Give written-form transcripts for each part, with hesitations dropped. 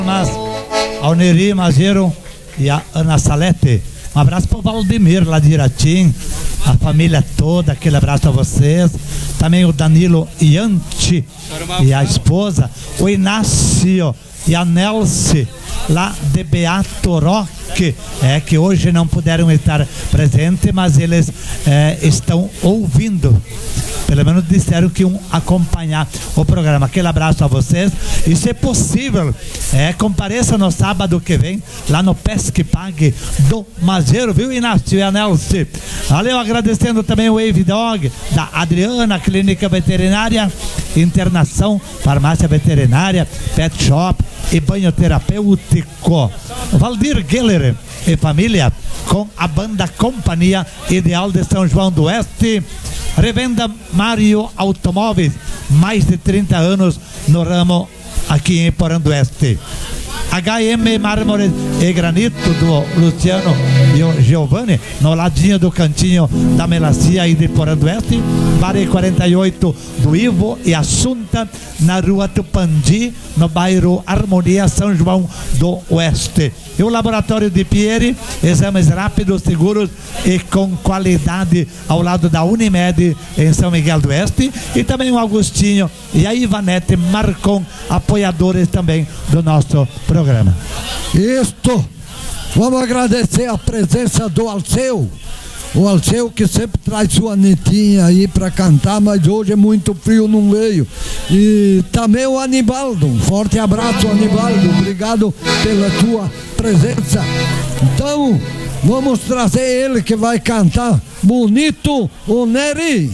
Mas ao Neri Mazeiro e a Ana Salete. Um abraço para o Valdemir lá de Iratim, a família toda, aquele abraço a vocês. Também o Danilo Ianti e a esposa, o Inácio e a Nelce lá de Beato Roque, que hoje não puderam estar presentes, mas eles estão ouvindo. Pelo menos disseram que iam acompanhar o programa. Aquele abraço a vocês. E se possível, compareça no sábado que vem, lá no Pesque Pague do Mazeiro, viu, Inácio e a Nelce? Valeu, agradecendo também o Wave Dog, da Adriana, Clínica Veterinária, Internação, Farmácia Veterinária, Pet Shop e Banho Terapêutico. Valdir Geller e família, com a banda Companhia Ideal de São João do Oeste. Revenda Mário Automóveis, mais de 30 anos no ramo aqui em Porã do Oeste. HM Mármore e Granito do Luciano e o Giovanni, no ladinho do cantinho da Melancia e de Porã do Oeste. Bare 48 do Ivo e Assunta, na rua Tupandi, no bairro Harmonia, São João do Oeste. E o Laboratório de Pieri, exames rápidos, seguros e com qualidade, ao lado da Unimed em São Miguel do Oeste. E também o Augustinho e a Ivanete Marcon, apoiadores também do nosso programa. Isto, vamos agradecer a presença do Alceu. O Alceu, que sempre traz sua netinha aí para cantar, mas hoje é muito frio, não veio. E também o Anibaldo, um forte abraço, Anibaldo, obrigado pela tua presença. Então, vamos trazer ele que vai cantar bonito, o Neri.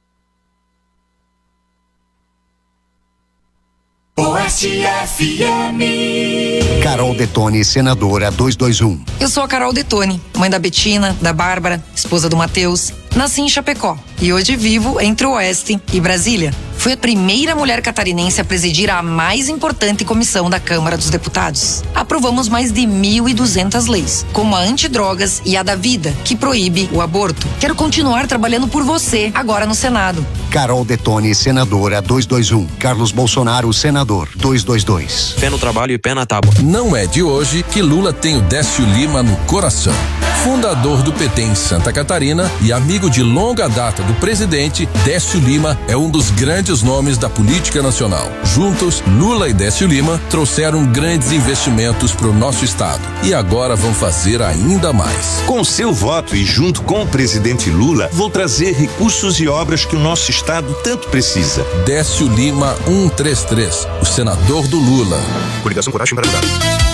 Oeste FM. Carol Detone, senadora 221. Eu sou a Carol Detone, mãe da Betina, da Bárbara, esposa do Matheus. Nasci em Chapecó e hoje vivo entre o Oeste e Brasília. Fui a primeira mulher catarinense a presidir a mais importante comissão da Câmara dos Deputados. Aprovamos mais de 1.200 leis, como a antidrogas e a da vida, que proíbe o aborto. Quero continuar trabalhando por você, agora no Senado. Carol Detone, senadora 221. Carlos Bolsonaro, senador 222. Pé no trabalho e pé na tábua. Não é de hoje que Lula tem o Décio Lima no coração. Fundador do PT em Santa Catarina e amigo de longa data do presidente, Décio Lima é um dos grandes nomes da política nacional. Juntos, Lula e Décio Lima trouxeram grandes investimentos para o nosso estado e agora vão fazer ainda mais. Com seu voto e junto com o presidente Lula, vou trazer recursos e obras que o nosso estado tanto precisa. Décio Lima 133, o senador do Lula. Coligação Coragem para ajudar.